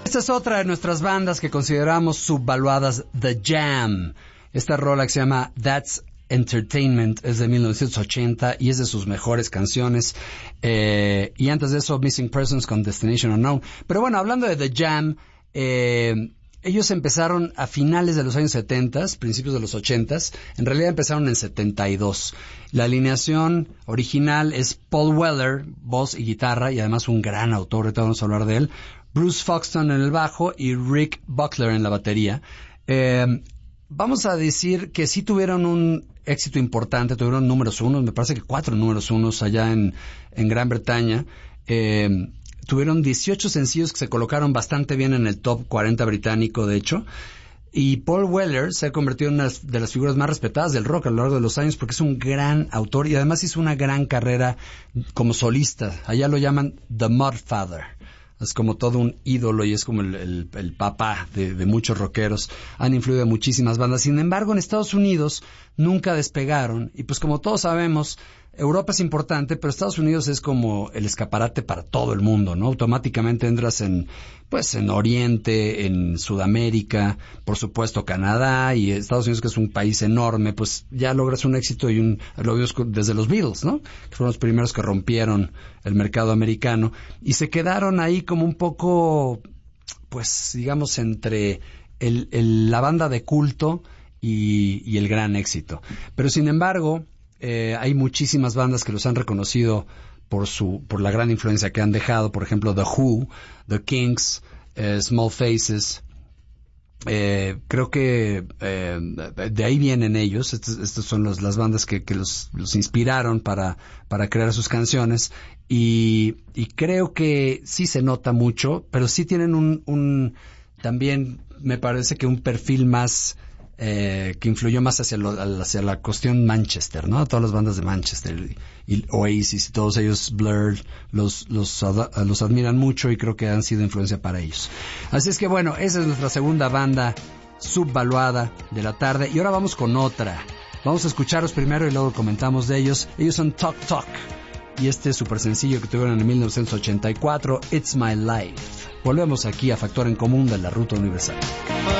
Esta es otra de nuestras bandas que consideramos subvaluadas, The Jam. Esta rola que se llama That's Entertainment es de 1980 y es de sus mejores canciones. Y antes de eso, Missing Persons con Destination Unknown. Pero bueno, hablando de The Jam, ellos empezaron a finales de los años 70, principios de los 80. En realidad empezaron en 72. La alineación original es Paul Weller, voz y guitarra, y además un gran autor, ahorita vamos a hablar de él. Bruce Foxton en el bajo y Rick Buckler en la batería. Vamos a decir que sí tuvieron un éxito importante, tuvieron números unos, me parece que 4 números unos allá en Gran Bretaña. Tuvieron 18 sencillos que se colocaron bastante bien en el top 40 británico, de hecho. Y Paul Weller se ha convertido en una de las figuras más respetadas del rock a lo largo de los años porque es un gran autor y además hizo una gran carrera como solista. Allá lo llaman The Mudfather. Es como todo un ídolo y es como el papá de muchos rockeros. Han influido en muchísimas bandas. Sin embargo, en Estados Unidos nunca despegaron. Y pues como todos sabemos, Europa es importante, pero Estados Unidos es como el escaparate para todo el mundo, ¿no? Automáticamente entras en Oriente, en Sudamérica, por supuesto Canadá y Estados Unidos, que es un país enorme, pues ya logras un éxito y lo vimos desde los Beatles, ¿no? Que fueron los primeros que rompieron el mercado americano y se quedaron ahí como un poco, pues digamos, entre la banda de culto y el gran éxito. Pero sin embargo, hay muchísimas bandas que los han reconocido por la gran influencia que han dejado, por ejemplo The Who, The Kinks, Small Faces. Creo que de ahí vienen ellos. Estas son las bandas que los inspiraron para crear sus canciones y creo que sí se nota mucho, pero sí tienen también me parece que un perfil más que influyó más hacia la cuestión Manchester, ¿no? Todas las bandas de Manchester y Oasis y todos ellos, Blur, los admiran mucho y creo que han sido influencia para ellos. Así es que bueno, esa es nuestra segunda banda subvaluada de la tarde y ahora vamos con otra. Vamos a escucharlos primero y luego comentamos de ellos. Ellos son Talk Talk y este súper sencillo que tuvieron en 1984, It's My Life. Volvemos aquí a Factor en Común de la Ruta Universal.